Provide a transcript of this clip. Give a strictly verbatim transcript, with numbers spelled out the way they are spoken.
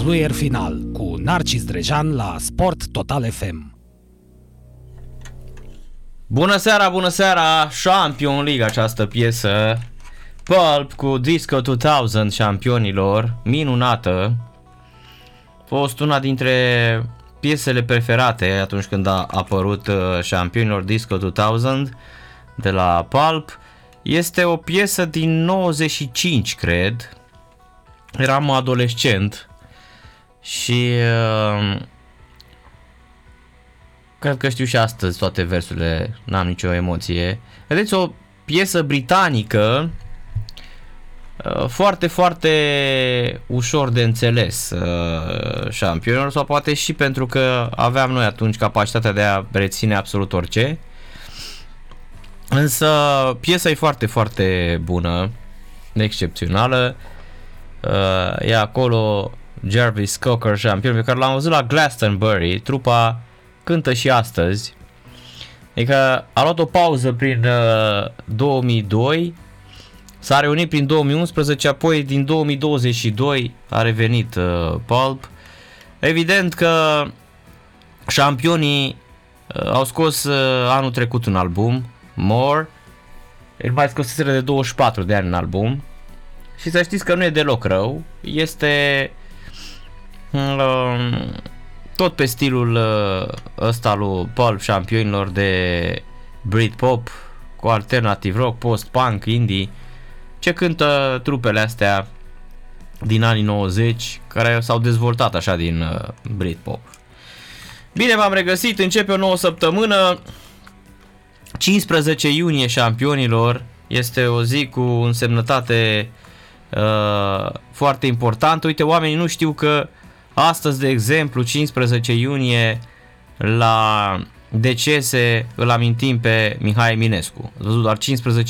Fluier final cu Narcis Drejan la Sport Total F M. Bună seara, bună seara, Champion League, această piesă Pulp cu Disco două mii, șampionilor, minunată. A fost una dintre piesele preferate atunci când a apărut șampionilor Disco două mii de la Pulp. Este o piesă din nouăzeci și cinci, cred. Eram adolescent și uh, cred că știu și astăzi toate versurile, n-am nicio emoție. Vedeți, o piesă britanică, uh, foarte, foarte ușor de înțeles, uh, șampionilor, sau poate și pentru că aveam noi atunci capacitatea de a reține absolut orice. Însă piesa e foarte, foarte bună, excepțională. Uh, e acolo Jarvis Cocker, șampion, pe care l-am văzut la Glastonbury. Trupa cântă și astăzi. Adică a luat o pauză prin uh, două mii doi, s-a reunit prin două mii unsprezece, apoi din două mii douăzeci și doi a revenit uh, Pulp. Evident că șampionii uh, au scos uh, anul trecut un album, More. El mai scoseseră de douăzeci și patru de ani în album. Și să știți că nu e deloc rău. Este uh, tot pe stilul uh, ăsta lui Pulp, șampionilor, de Britpop cu alternative rock, post-punk, indie, ce cântă trupele astea din anii nouăzeci, care s-au dezvoltat așa din uh, Britpop. Bine, v-am regăsit, începe o nouă săptămână. cincisprezece iunie, șampionilor, este o zi cu însemnătate uh, foarte importantă. Uite, oamenii nu știu că astăzi, de exemplu, cincisprezece iunie, la decese îl amintim pe Mihai Eminescu. Ați văzut, doar cincisprezece